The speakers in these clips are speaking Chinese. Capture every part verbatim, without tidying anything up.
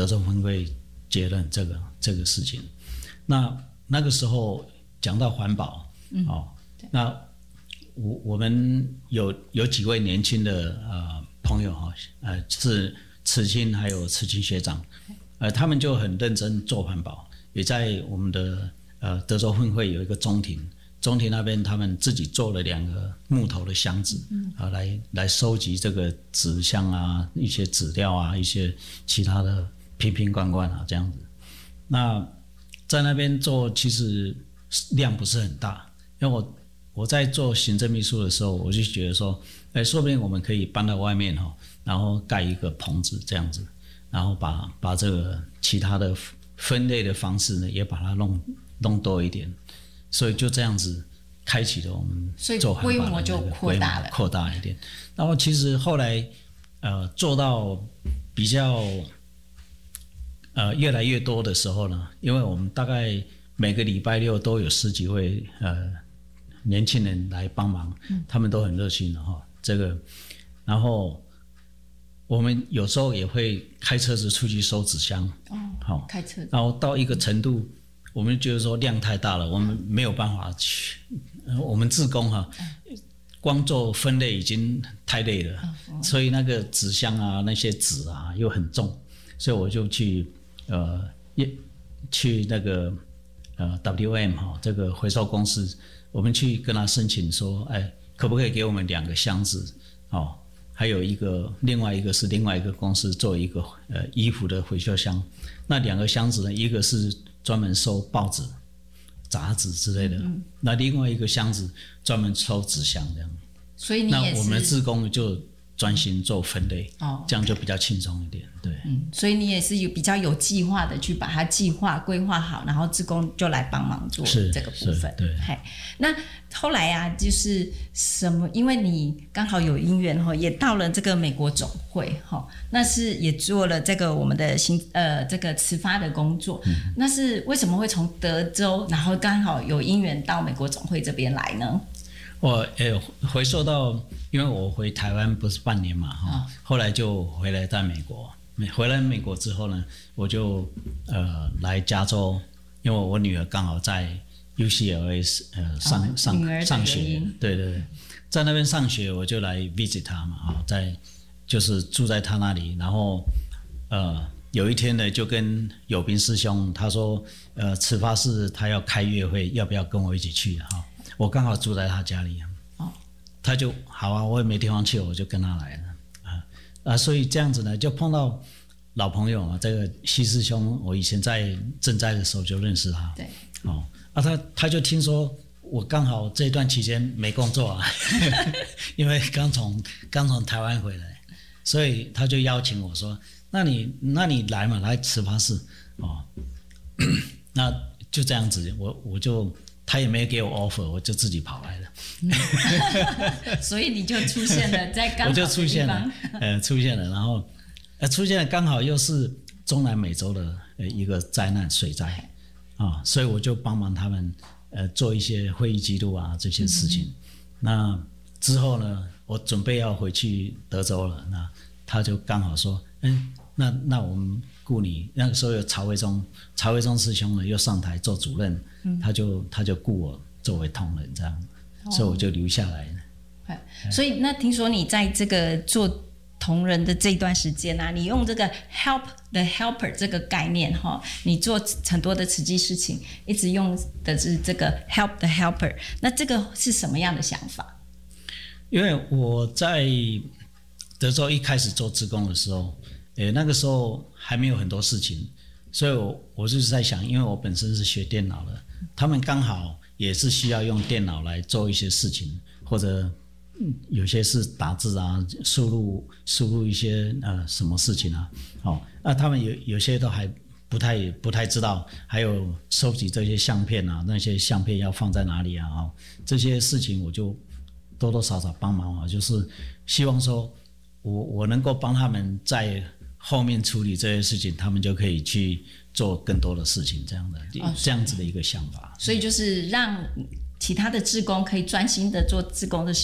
德州分会接任这个这个事情。那那个时候讲到环保，嗯，哦，那我我们有有几位年轻的呃朋友哈，呃是慈青还有慈青学长，呃他们就很认真做环保，也在我们的呃德州分会有一个中庭。中庭那边，他们自己做了两个木头的箱子，嗯、啊，来来收集这个纸箱啊，一些纸料啊，一些其他的瓶瓶罐罐啊，这样子。那在那边做，其实量不是很大，因为我我在做行政秘书的时候，我就觉得说，哎，说不定我们可以搬到外面哈，然后盖一个棚子这样子，然后把把这个其他的分类的方式呢，也把它弄弄多一点。所以就这样子开启了我们做环保的那个规模， 规模就扩大了， 扩大一点。然后其实后来呃做到比较呃越来越多的时候呢，因为我们大概每个礼拜六都有十几位呃年轻人来帮忙，嗯、他们都很热心的哈。这个，然后我们有时候也会开车子出去收纸箱， 哦，好，开车， 然后到一个程度。我们觉得说量太大了，我们没有办法去。我们志工哈，光做分类已经太累了，所以那个纸箱啊，那些纸啊又很重，所以我就去呃去那个呃 W M 哈这个回收公司，我们去跟他申请说，哎，可不可以给我们两个箱子哦？还有一个另外一个是另外一个公司做一个呃衣服的回收箱，那两个箱子呢，一个是专门收报纸、杂志之类的，嗯、那另外一个箱子专门收纸箱这样。 所以你也是， 那我们的志工就专心做分类，哦，这样就比较轻松一点，对。 嗯，所以你也是有比较有计划的去把它计划规划好，然后志工就来帮忙做这个部分。 对。 那后来啊，就是什么？因为你刚好有因缘哈，也到了这个美国总会哈，那是也做了这个我们的行呃这个慈发的工作。嗯、那是为什么会从德州，然后刚好有因缘到美国总会这边来呢？ 我诶回溯到，因为我回台湾不是半年嘛哈，哦、后来就回来在美国。回来美国之后呢，我就呃来加州，因为我女儿刚好在 U C L A 呃上、哦、上上学，对对对，在那边上学，我就来 visit 她嘛啊，在就是住在她那里，然后呃有一天呢，就跟友斌师兄他说，呃慈发寺他要开月会，要不要跟我一起去哈？哦我刚好住在他家里，哦，他就好啊，我也没地方去，我就跟他来了啊啊，所以这样子呢，就碰到老朋友啊，这个西师兄，我以前在赈灾的时候就认识他， 对， 哦，啊他他就听说我刚好这段期间没工作啊，因为刚从刚从台湾回来，所以他就邀请我说，那你那你来嘛，来慈发寺哦，那就这样子，我我就。他也没给我 offer， 我就自己跑来了。所以你就出现了在刚好的地方。我就出现了， 呃，出现了，然后呃，出现了刚好又是中南美洲的呃一个灾难水灾啊，所以我就帮忙他们呃做一些会议记录啊这些事情。嗯、那之后呢，我准备要回去德州了，那他就刚好说，嗯，那那我们。雇你那个时候有曹维忠，曹维忠师兄呢又上台做主任，嗯、他就他就雇我作为同仁这样，哦、所以我就留下来了。 所以那听说你在这个做同仁的这段时间啊，你用这个 help the helper 这个概念哈，你做很多的慈济事情，一直用的是这个 help the helper， 那这个是什么样的想法？ 因为我在德州一开始做志工的时候。诶，那个时候还没有很多事情，所以我我就是在想，因为我本身是学电脑的，他们刚好也是需要用电脑来做一些事情，或者有些是打字啊，输入输入一些呃什么事情啊，哦，那他们有有些都还不太不太知道，还有收集这些相片啊，那些相片要放在哪里啊，哦，这些事情我就多多少少帮忙啊，就是希望说我我能够帮他们在后面处理这些事情，他们就可以去做更多的事情，这样的、哦、这样子的一个想法。 所以就是让其他的志工可以专心的做志工的事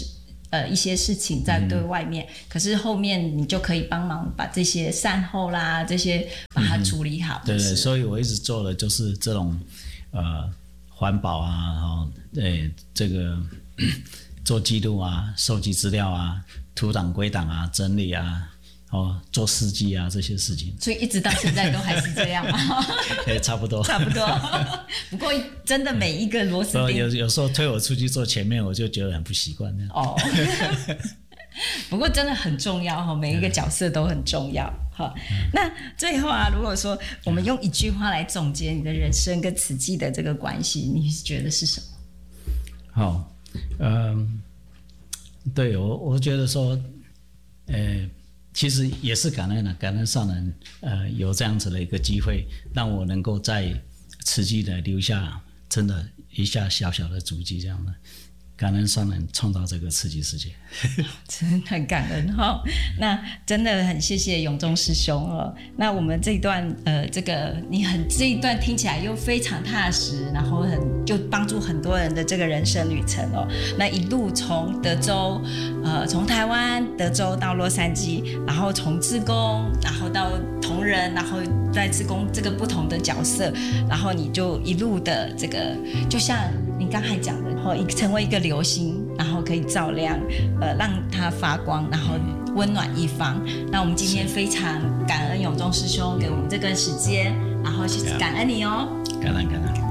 呃一些事情在对外面，嗯、可是后面你就可以帮忙把这些善后啦这些把它处理好。嗯、 对对，所以我一直做的就是这种呃环保啊，然后对这个做记录啊，收集资料啊，图档归档啊，整理啊。哦，做司机啊这些事情， 所以一直到现在都还是这样吗？ 对，差不多， 差不多。不过真的每一个螺丝钉， 有有时候推我出去坐前面，我就觉得很不习惯那样。 哦，不过真的很重要哈，每一个角色都很重要哈。那最后啊，如果说我们用一句话来总结你的人生跟慈济的这个关系，你觉得是什么？ 好，嗯，对我我觉得说，呃。其实也是感恩的，感恩上人，呃，有这样子的一个机会，让我能够在慈济的留下真的一下小小的足迹，这样的。感恩上人创造这个慈济世界， 真的很感恩哈、哦。那真的很谢谢永忠师兄哦。那我们这一段呃，这个你很这一段听起来又非常踏实，然后很就帮助很多人的这个人生旅程哦。那一路从德州，呃，从台湾德州到洛杉矶，然后从志工，然后到同仁，然后在志工这个不同的角色，然后你就一路的这个，就像你刚才讲的，然后成为一个流星，然后可以照亮，呃，让它发光，然后温暖一方。那我们今天非常感恩永忠师兄给我们这个时间，然后感恩你哦， 感恩感恩。